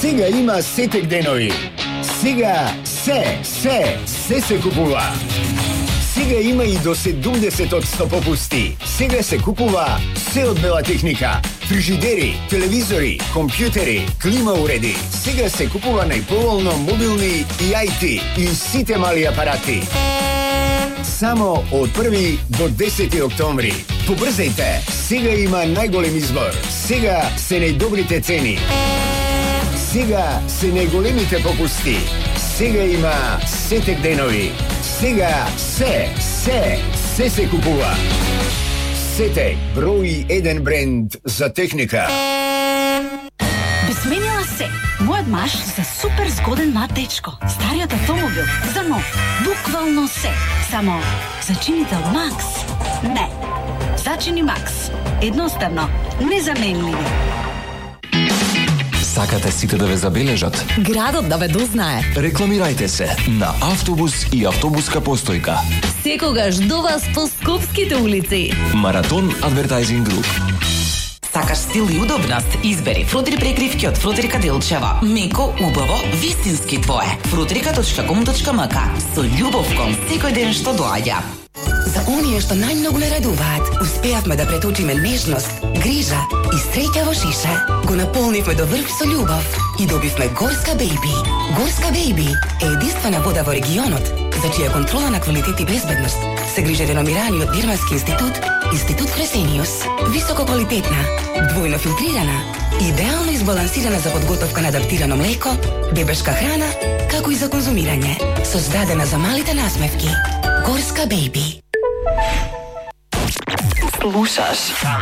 Сега има Сетек денови. Сега се купува. Сега има и до 70% попусти. Сега се купува се од бела техника. Фрижидери, телевизори, компјутери, клима уреди. Сега се купува најповолно мобилни и IT и сите мали апарати. Само од 1 до 10 октомври. Побрзајте, сега има најголем избор. Сега се најдобрите цени. Сега се најголемите попусти. Сега има Сетек денови. Сега се купува. Сетек, број 1 бренд за техника. Би сменила се. Мојот маж за супер згоден млад дечко. Стариот автомобил за нов. Буквално се. Само зачинител Макс. Не. Зачини Макс. Едноставно, незаменливи. Сакате сите да ве забележат? Градот да ве дознае. Рекламирајте се на автобус и автобуска постојка. Секогаш до вас по скопските улици. Маратон Адвертайзинг Груп. Сакаш стил и удобност? Избери Фрутрик прекривки од Фрутрика Делчева. Меко, убаво, вистински твое. frutrika.com.mk. Со љубов кон секој ден што доаѓа. За оние што најмногу не радуваат, успеавме да преточиме нежност, грижа и среќа во шише. Го наполнивме до врв со љубов и добивме Горска Бејби. Горска Бејби е единствена вода во регионот за чија контрола на квалитет и безбедност се грижи реномираниот Бирмански институт, Институт Фресениус. Високо квалитетна, двојно филтрирана, идеално избалансирана за подготовка на адаптирано млеко, бебешка храна, како и за конзумирање. Создадена за малите насмевки. Горска Бејби. Слушаш